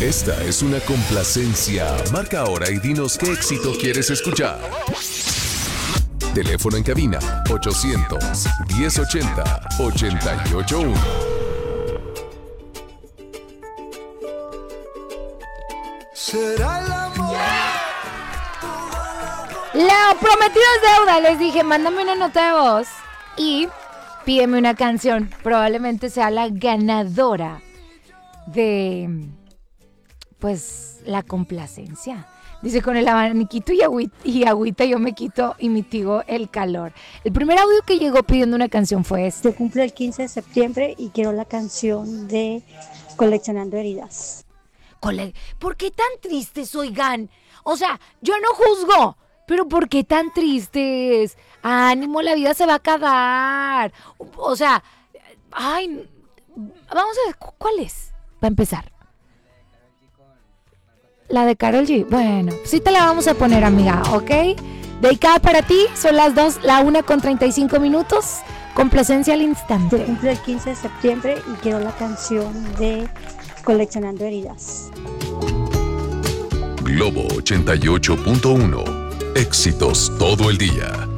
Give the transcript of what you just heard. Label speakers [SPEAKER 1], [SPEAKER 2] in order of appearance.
[SPEAKER 1] Esta es una complacencia. Marca ahora y dinos qué éxito quieres escuchar. Teléfono en cabina 800-1080-881.
[SPEAKER 2] Será el amor.
[SPEAKER 3] Lo prometido es deuda. Les dije, mándame una nota de voz y pídeme una canción. Probablemente sea la ganadora de, pues, la complacencia. Dice, con el abaniquito y agüita yo me quito y mitigo el calor. El primer audio que llegó pidiendo una canción fue este.
[SPEAKER 4] Yo cumplo el 15 de septiembre y quiero la canción de Coleccionando Heridas.
[SPEAKER 3] ¿Por qué tan tristes, oigan? O sea, yo no juzgo, pero ¿por qué tan tristes? Ánimo, la vida se va a acabar. O sea, ay, vamos a ver, ¿cuál es? Para empezar. La de Karol G. Bueno, sí te la vamos a poner, amiga, ¿ok? Dedicada para ti, son las 1:35. Complacencia al instante.
[SPEAKER 4] Yo cumplo el 15 de septiembre y quiero la canción de Coleccionando Heridas.
[SPEAKER 1] Globo 88.1. Éxitos todo el día.